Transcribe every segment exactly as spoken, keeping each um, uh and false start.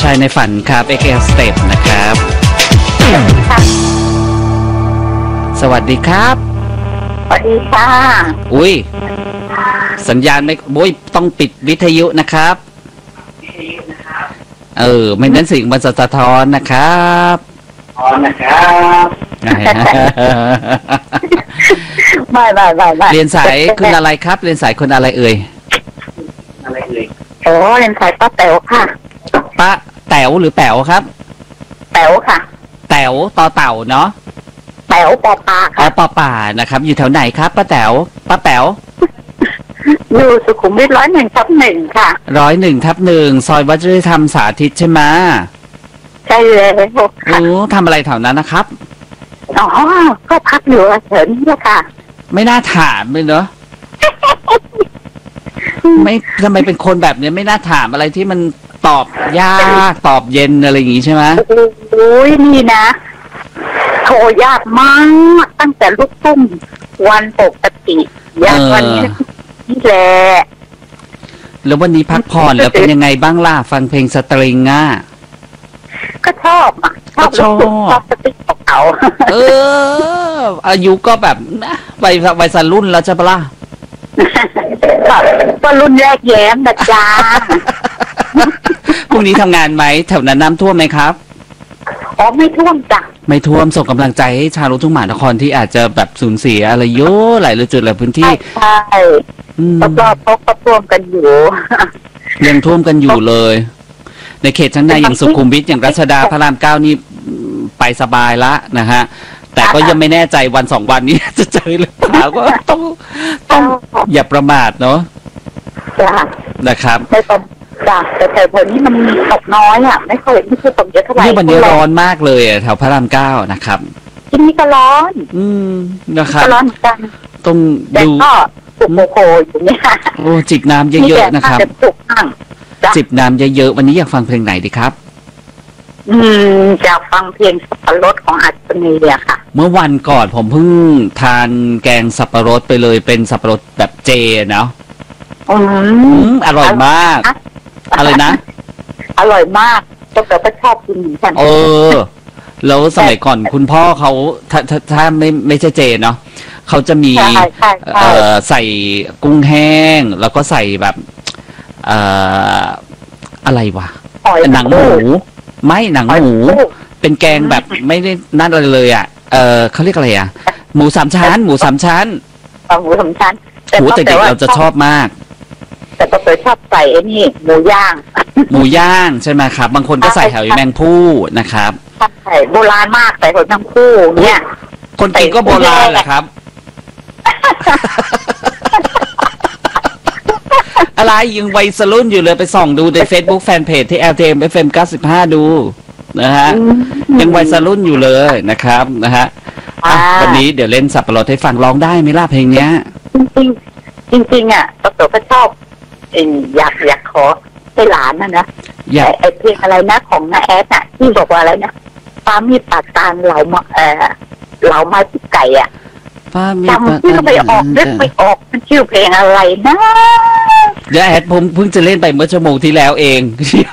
ชายในฝันครับ เอ เค Step นะครับ สวัสดีครับสวัสดีค่ะอุ้ยสัญญาณไม่โอ้ยต้องปิดวิทยุนะครับเออไม่นั้นสิ่งมันจะสะท้อนนะครับอ๋อนะครับไม่ไม่ไม่ไม่เรียนสายคุณอะไรครับเรียนสายคนอะไรเอ่ยอะไรเอ่ยโอ้เรียนสายป้าแต๋วค่ะป้าแต๋วหรือแป๋วครับแต๋วค่ะแต๋วต่อเต่าเนาะแต๋วปอปาค่ะปอป่านะครับอยู่แถวไหนครับป้าแต๋วป้าแป๋วอยู่สุขุมวิทร้อยหนึ่งทับหนึ่งค่ะร้อยหนึ่งทับหนึ่งซอยวัฒนธรรมสาธิตใช่ไหมใช่เลยโอ้ทำอะไรแถวนั้นนะครับอ๋อก็พักอยู่เฉยนี่แหละค่ะไม่น่าถามเลยเนอะไม่ทำไมเป็นคนแบบนี้ไม่น่าถามอะไรที่มันตอบยากตอบเย็นอะไรอย่างงี้ใช่ไหมโอ้ยนี่นะโทรยากมากตั้งแต่ลูกทุ่งวันปกติยากวันนี้นี่แหละแล้ววันนี้พักผ่อนแล้วเป็นยังไงบ้างล่ะฟังเพลงสตริงอ่ะก็ชอบอ่ะชอบชอบสตริงของเขาเอออายุก็แบบวัยวัยสรุ่นแล้วจะปะล่ะก็รุ่นแรกแย้มนะจ๊ะพรุ่งนี้ทำงานไหมแถวนั้นน้ำท่วมไหมครับอ๋อไม่ท่วมจ้ะไม่ท่วมส่งกำลังใจให้ชาวลูกทุ่งมหานครที่อาจจะแบบสูญเสียอะไรเยอะหลายจุดหลายพื้นที่ใช่รอบๆเขาก็ท่วมกันอยู่ยังท่วมกันอยู่เลยในเขตชั้นในอย่างสุขุมวิทอย่างรัชดาพระรามเก้านี่ไปสบายละนะฮะแต่ก็ยังไม่แน่ใจวันสองวันนี้จะเจอหรือเปล่าก็ต้องต้องอย่าประมาทเนาะนะครับในตอนจ้ะแต่แถวนี้มันตกน้อยอ่ะไม่ค่อยไม่ค่อยตกเยอะเท่าไหร่นี่วันนี้ร้อนมากเลยแถวพระรามเก้านะครับที่นี่ก็ร้อนอืมนะครับก็ร้อนเหมือนกันต้องดูก็สุกโมโคอยู่เนี่ยโอ้จิบน้ำเยอะๆนะครับจิบน้ำเยอะๆวันนี้อยากฟังเพลงไหนดีครับอืมอยากฟังเพลงสับปะรดของอัศนีอะค่ะเมื่อวันก่อนผมเพิ่งทานแกงสับปะรดไปเลยเป็นสับปะรดแบบเจเนาะอืมอร่อยมากอะไรนะอร่อยมากแต่ก็ชอบกินเหมือนกันเออแล้วสมัยก่อนคุณพ่อเขาถ้าถ้าถ้าไม่ไม่ใช่เจเนาะเขาจะมีเอ่อใส่กุ้งแห้งแล้วก็ใส่แบบเอ่ออะไรวะหนังหมูไม่หนังหมูเป็นแกงแบบไม่ได้นั่นอะไรเลยอ่ะเออเขาเรียกอะไรอ่ะหมูสามชั้นหมูสามชั้นหมูสามชั้นหมูแต่เด็กเราจะชอบมากแต่ป้าเต๋อชอบใส่ไอ้นี่หมูย่างหมูย่างใช่ไหมครับบางคนก็ใส่หอยแมงผู้นะครับใช่โบราณมากใส่หอยแมงผู้เนี่ยคนกินก็โบราณแหละครับอะไรยังวัยรุ่นอยู่เลยไปส่องดูใน Facebook แฟนเพจที่ แอล ที เอ็ม เอฟ เอ็ม เก้าสิบห้าดูนะฮะยังวัยรุ่นอยู่เลยนะครับนะฮะวันนี้เดี๋ยวเล่นสับปะรดให้ฟังร้องได้ไหมล่ะเพลงเนี้ยจริงจริงอ่ะป้าเต๋อก็ชอบอยากอยากขอให้หลานนะนะไอ้เพลงอะไรนะของน้าแอดอ่ะที่บอกว่าอะไรนะปามีดปากตาลเหลามาเออเหลามาติดไก่อ่ะจำชื่อไม่ออกนึกไม่ออกมันชื่อเพลงอะไรนะเดี๋ยวแอดผมเพิ่งจะเล่นไปเมื่อชั่วโมงที่แล้วเอง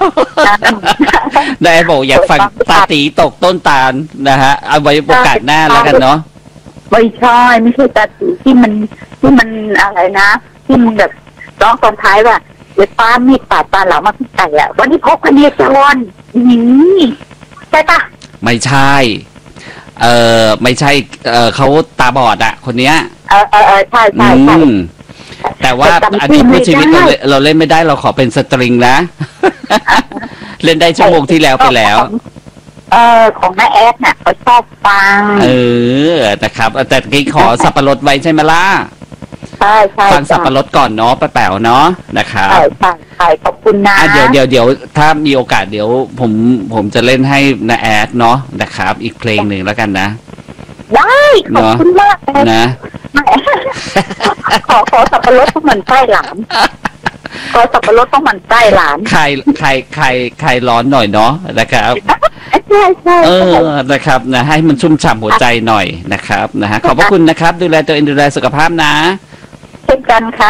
ได้บอกอยากฟังตาตีตกต้นตาลนะฮะเอาไว้โอกาสหน้าแล้วกันเนาะไม่ใช่ไม่ใช่ตาตีที่มันที่มันอะไรนะที่มันแบบร้องตอนท้ายว่าเดี๋ยวป้ามีดปาดตาเหลามาติดไก่อ่ะวันนี้พบกันเนี่ยจอนนี่ใช่ปะไม่ใช่เออไม่ใช่เออเขาตาบอดอะคนเนี้ยเออเออใช่ใช่ใช่แต่ว่าอันนี้เพื่อชีวิตเราเราเล่นไม่ได้เราขอเป็นสตริงนะเล่นได้ชั่วโมงที่แล้วไปแล้วเออของน้าแอดน่ะเขาชอบฟังเออนะครับแต่กี้ขอสับปะรดไว้ใช่ไหมล่ะใช่ใช่ฟังสับปะรดก่อนเนาะป้าแป๋วเนาะนะครับใช่ใช่ใช่ขอบคุณนะเดี๋ยวเดี๋ยวเดี๋ยวถ้ามีโอกาสเดี๋ยวผมผมจะเล่นให้น้าแอดเนาะนะครับอีกเพลงหนึ่งแล้วกันนะได้ขอบคุณมากนะขอขอสับปะรดต้องมันใต้หลานขอสับปะรดต้องมันใต้หลานใครใครใครใครร้อนหน่อยเนาะนะครับใช่ใช่เออนะครับนะให้มันชุ่มฉ่ำหัวใจหน่อยนะครับนะฮะขอบพระคุณนะครับดูแลตัวเองดูแลสุขภาพนะเช่นกันค่ะ